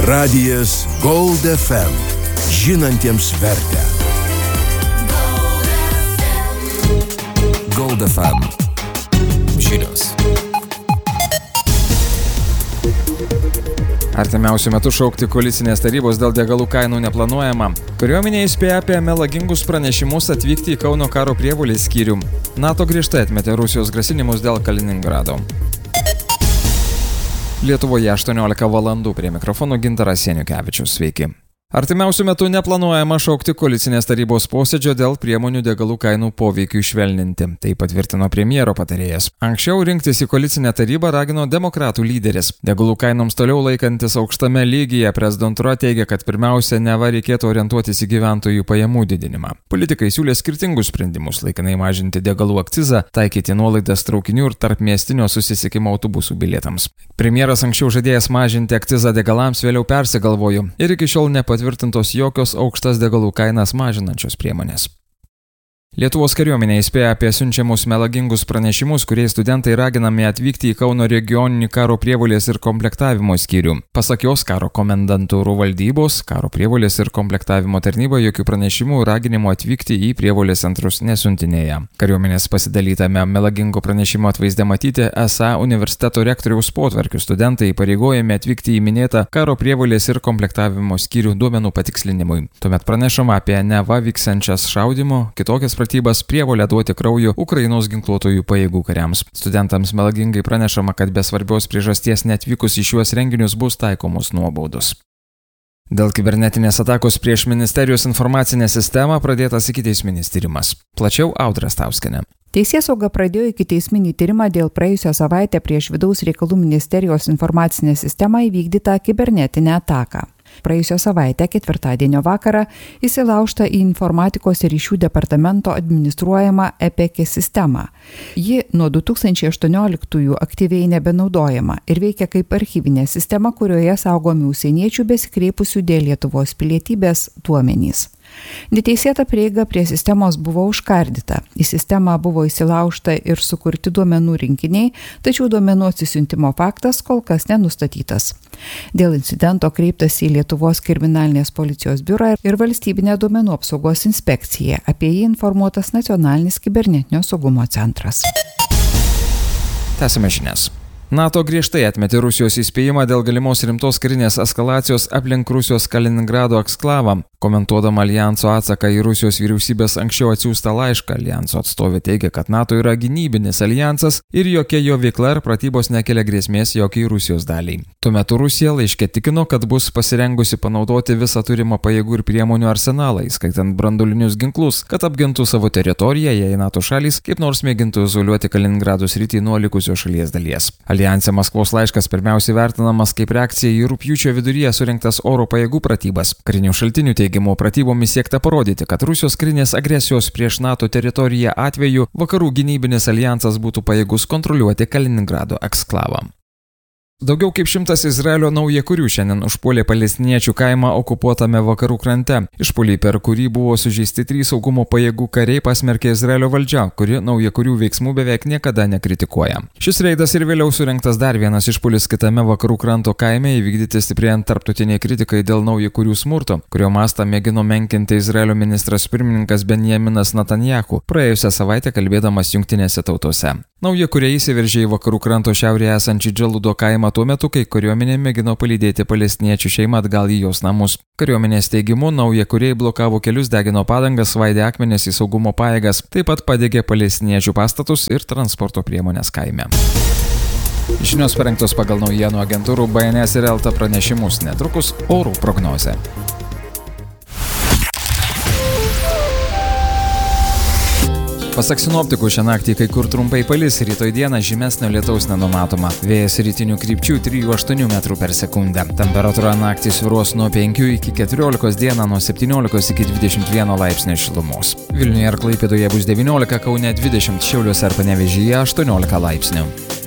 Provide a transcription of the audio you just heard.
Radijas Gold FM. Žinantiems vertę. Gold FM. Žinios. Artimiausiu metu šaukti koalicinės tarybos dėl degalų kainų neplanuojama. Kariuomenė įspėja apie melagingus pranešimus atvykti į Kauno karo prievolės skyrių. NATO griežtai atmetė Rusijos grasinimus dėl Kaliningrado. Lietuvoje 18 valandų, prie mikrofono Gintaras Janukevičius. Sveiki. Artimiausiu metu neplanuojama šaukti koalicinės tarybos posėdžio dėl priemonių degalų kainų poveikiui švelninti. Tai patvirtino premjero patarėjas. Anksčiau rinktis į koalicinę tarybą ragino demokratų lyderis. Degalų kainoms toliau laikantis aukštame lygyje, prezidentūra teigia, kad pirmiausia neva reikėtų orientuotis į gyventojų pajamų didinimą. Politikai siūlė skirtingus sprendimus, laikinai mažinti degalų akcizą, taikyti nuolaidas traukinių ir tarpmiestinio susisiekimo autobusų bilietams. Premjeras anksčiau žadėjęs mažinti akcizą degalams vėliau persigalvojo ir iki šiol nepatvirtintos jokios aukštas degalų kainas mažinančios priemonės. Lietuvos kariuomenė įspėja apie siunčiamus melagingus pranešimus, kuriais studentai raginami atvykti į Kauno regioninį karo prievolės ir komplektavimo skyrių. Pasak jos, karo komendantūrų valdybos, karo prievolės ir komplektavimo tarnyba jokių pranešimų raginimų atvykti į prievolės centrus nesiuntinėja. Kariuomenės pasidalytame melagingo pranešimo atvaizde matyti, esą universiteto rektoriaus potvarkių studentai įpareigojami atvykti į minėtą karo prievolės ir komplektavimo skyrių duomenų patikslinimui. Tuomet pranešama apie neva vyksančias šaudymo, kitokias pratybas, prievolę duoti kraujo Ukrainos ginkluotojų pajėgų kariams. Studentams melagingai pranešama, kad be svarbios priežasties neatvykus į šiuos renginius bus taikomos nuobaudos. Dėl kibernetinės atakos prieš ministerijos informacinę sistemą pradėtas ikiteisminis tyrimas. Plačiau Audra Stauskienė. Teisėsauga pradėjo ikiteisminį tyrimą dėl praėjusią savaitę prieš Vidaus reikalų ministerijos informacinę sistemą įvykdytą kibernetinę ataką. Praėjusią savaitę, ketvirtadienio vakarą, įsilaužta į informatikos ir ryšių departamento administruojamą EPEKE sistemą. Ji nuo 2018 aktyviai nebenaudojama ir veikia kaip archyvinė sistema, kurioje saugomi užsieniečių besikreipusių dėl Lietuvos pilietybės duomenys. Neteisėta prieiga prie sistemos buvo užkardyta. Į sistemą buvo įsilaužta ir sukurti duomenų rinkiniai, tačiau duomenų atsisiuntimo faktas kol kas nenustatytas. Dėl incidento kreiptasi į Lietuvos kriminalinės policijos biurą ir valstybinę duomenų apsaugos inspekciją. Apie jį informuotas Nacionalinis kibernetinio saugumo centras. Tęsime žinias. NATO griežtai atmetė Rusijos įspėjimą dėl galimos rimtos karinės eskalacijos aplink Rusijos Kaliningrado eksklavą. Komentuodama Aljanso atsaką į Rusijos vyriausybės anksčiau atsiųstą laišką, Aljanso atstovė teigia, kad NATO yra gynybinis aljansas ir jokia jo veikla ir pratybos nekelia grėsmės jokiai Rusijos daliai. Tuo metu Rusija laiške tikino, kad bus pasirengusi panaudoti visą turimą pajėgų ir priemonių arsenalą, įskaitant branduolinius ginklus, kad apgintų savo teritoriją, jei NATO šalys kaip nors mėgintų izoliuoti Kaliningrado sritį nuo likusios šalies dalies. Aljanse Maskvos laiškas pirmiausiai vertinamas kaip reakcija į rugpjūčio viduryje surinktas oro pajėgų pratybas. Karinių šaltinių teigimu pratybomis siekta parodyti, kad Rusijos karinės agresijos prieš NATO teritoriją atveju vakarų gynybinis aljansas būtų pajėgus kontroliuoti Kaliningrado eksklavą. Daugiau kaip 100 Izraelio naujakurių šiandien užpuolė palestiniečių kaimą okupuotame vakarų krante. Išpuolį, per kurį buvo sužeisti 3 saugumo pajėgų kariai, pasmerkė Izraelio valdžia, kuri naujakurių veiksmų beveik niekada nekritikuoja. Šis reidas ir vėliau surengtas dar vienas išpuolis kitame vakarų kranto kaime, įvykdyti stiprėjant tarptautiniai kritikai dėl naujakurių smurto, kurio mastą mėgino menkinti Izraelio ministras pirmininkas Benjaminas Netanyahu, praėjusią savaitę kalbėdamas Jungtinėse tautose. Naujakuriai įsiveržė į vakarų kranto šiaurėje esantį Džaludo kaimą tuo metu, kai kariuomenė mėgino palydėti palestiniečių šeimą atgal į jos namus. Kariuomenės teigimu, naujakuriai blokavo kelius, degino padangas, svaidė akmenis į saugumo pajėgas, taip pat padegė palestiniečių pastatus ir transporto priemonės kaime. Žinios parengtos pagal naujienų agentūrų BNS ir LT pranešimus, netrukus orų prognozė. Pasak sinoptikų, šią naktį kai kur trumpai palis, rytoj dieną žymesnio lietaus nenumatoma. Vėjas rytinių krypčių 3–8 metrų per sekundę. Temperatūra naktį svyruos nuo 5 iki 14, dieną nuo 17 iki 21 laipsnio šilumos. Vilniuje ir Klaipėdoje bus 19, Kaune 20, Šiauliuose ir Panevėžyje 18 laipsnių.